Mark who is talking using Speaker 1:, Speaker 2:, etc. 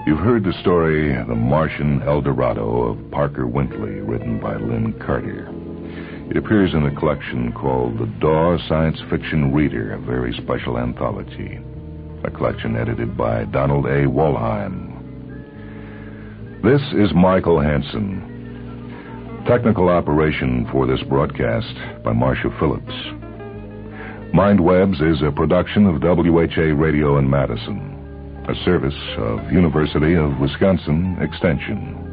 Speaker 1: You've heard the story, The Martian El Dorado of Parker Wintley, written by Lynn Carter. It appears in a collection called The Daw Science Fiction Reader, a very special anthology. A collection edited by Donald A. Wollheim. This is Michael Hansen. Technical operation for this broadcast by Marcia Phillips. MindWebs is a production of WHA Radio in Madison, a service of University of Wisconsin Extension.